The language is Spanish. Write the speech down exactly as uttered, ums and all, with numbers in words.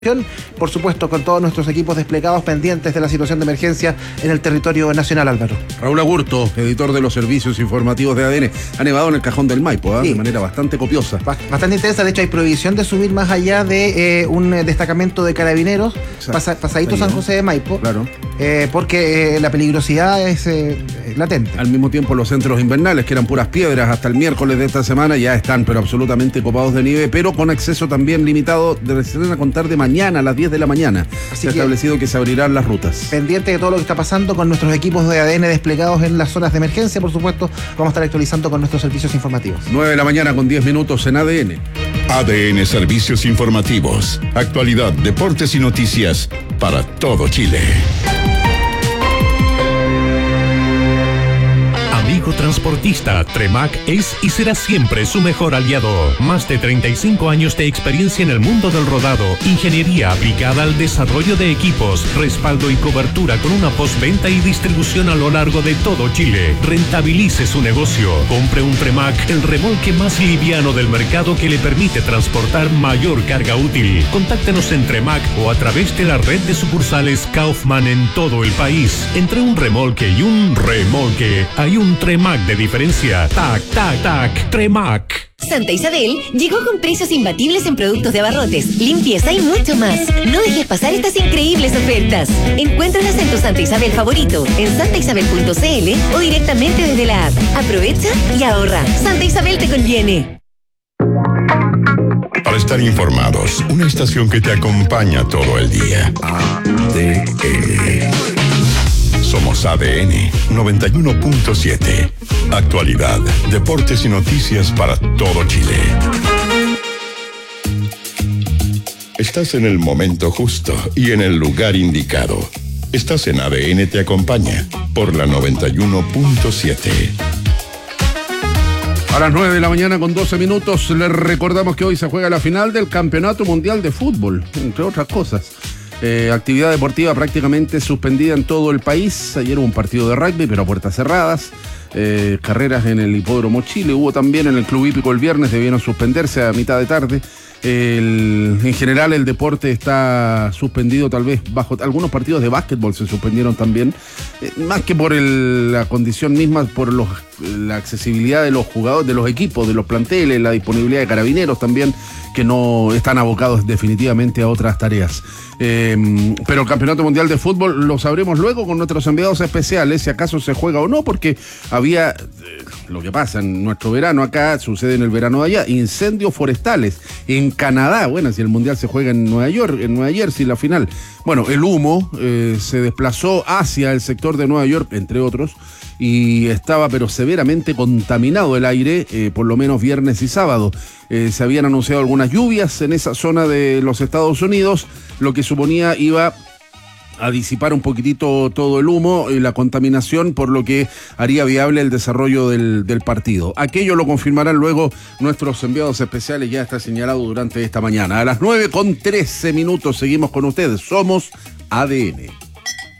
Por supuesto, con todos nuestros equipos desplegados pendientes de la situación de emergencia en el territorio nacional, Álvaro. Raúl Agurto, editor de los servicios informativos de A D N. Ha nevado en el Cajón del Maipo, ¿eh? Sí. De manera bastante copiosa. Bastante intensa, de hecho hay prohibición de subir más allá de eh, un destacamento de carabineros, pasa, pasadito San José de Maipo, claro. eh, porque eh, la peligrosidad es eh, latente. Al mismo tiempo los centros invernales, que eran puras piedras hasta el miércoles de esta semana, ya están pero absolutamente copados de nieve, pero con acceso también limitado, de se van a contar de mañana a las diez de la mañana. Así se ha establecido que se abrirán las rutas. Pendiente de todo lo que está pasando con nuestros equipos de A D N desplegados en las zonas de emergencia, por supuesto, vamos a estar actualizando con nuestros servicios informativos. nueve de la mañana con diez minutos en A D N. A D N Servicios Informativos. Actualidad, deportes y noticias para todo Chile. Amigo transportista, Tremac es y será siempre su mejor aliado. Más de treinta y cinco años de experiencia en el mundo del rodado, ingeniería aplicada al desarrollo de equipos, respaldo y cobertura con una postventa y distribución a lo largo de todo Chile. Rentabilice su negocio. Compre un Tremac, el remolque más liviano del mercado que le permite transportar mayor carga útil. Contáctenos en Tremac o a través de la red de sucursales Kaufman en todo el país. Entre un remolque y un remolque hay un Tremac de diferencia. Tac, tac, tac. Tremac. Santa Isabel llegó con precios imbatibles en productos de abarrotes, limpieza y mucho más. No dejes pasar estas increíbles ofertas. Encuéntralas en tu Santa Isabel favorito, en santa isabel punto c l o directamente desde la app. Aprovecha y ahorra. Santa Isabel te conviene. Para estar informados, una estación que te acompaña todo el día. A D N. Somos A D N noventa y uno punto siete. Actualidad, deportes y noticias para todo Chile. Estás en el momento justo y en el lugar indicado. Estás en A D N Te Acompaña por la noventa y uno punto siete. A las nueve de la mañana con doce minutos les recordamos que hoy se juega la final del Campeonato Mundial de Fútbol, entre otras cosas. Eh, actividad deportiva prácticamente suspendida en todo el país. Ayer hubo un partido de rugby, pero a puertas cerradas. Eh, carreras en el Hipódromo Chile. Hubo también en el Club Hípico el viernes, debieron suspenderse a mitad de tarde. El, en general el deporte está suspendido, tal vez bajo algunos partidos de básquetbol se suspendieron también, eh, más que por el, la condición misma, por los, la accesibilidad de los jugadores, de los equipos, de los planteles, la disponibilidad de carabineros también, que no están abocados definitivamente a otras tareas. Eh, pero el Campeonato Mundial de Fútbol lo sabremos luego con nuestros enviados especiales, si acaso se juega o no, porque había, eh, lo que pasa en nuestro verano acá, sucede en el verano de allá, incendios forestales en Canadá. Bueno, si el Mundial se juega en Nueva York, en Nueva Jersey, la final. Bueno, el humo eh, se desplazó hacia el sector de Nueva York, entre otros, y estaba pero severamente contaminado el aire, eh, por lo menos viernes y sábado. Eh, se habían anunciado algunas lluvias en esa zona de los Estados Unidos, lo que suponía iba a disipar un poquitito todo el humo y la contaminación, por lo que haría viable el desarrollo del, del partido. Aquello lo confirmarán luego nuestros enviados especiales, ya está señalado durante esta mañana. A las nueve con trece minutos seguimos con ustedes. Somos A D N.